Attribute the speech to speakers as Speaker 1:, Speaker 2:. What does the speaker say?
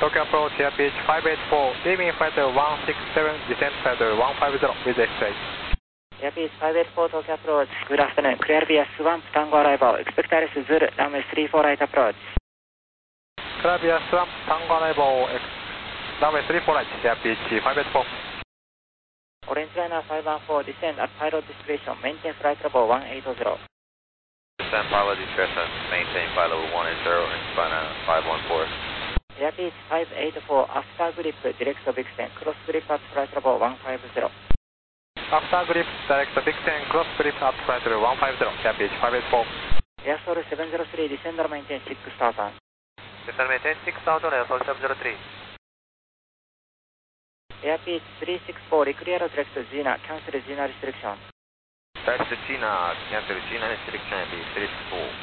Speaker 1: Tokyo approach, Airbeach 584, leaving flight 167, descent flight 150 with exit.
Speaker 2: Airbeach 584, Tokyo approach. Good afternoon. Clear via Swamp Tango arrival. Expect Alice Zulu, runway 34 right approach.
Speaker 1: Clear via Swamp Tango arrival, runway 34 right, Airbeach 584.
Speaker 2: Orange liner 514, descend at pilot discretion. Maintain flight level 180.
Speaker 3: Descend pilot discretion, maintain flight level 180, and Spina 514.
Speaker 2: Airbeach 584, after grip, direct Vixen, cross grip at flight level 150.
Speaker 1: After grip, direct Vixen, cross grip at flight level 150, Airbeach 584.
Speaker 2: Airsol 703, descender maintain 6000.
Speaker 3: Descend maintain 6000, Airsol 703.
Speaker 2: Airbeach 364, reclear direct Gina, cancel Gina restriction.
Speaker 3: Direct to Gina, cancel Gina restriction, Airbeach 364.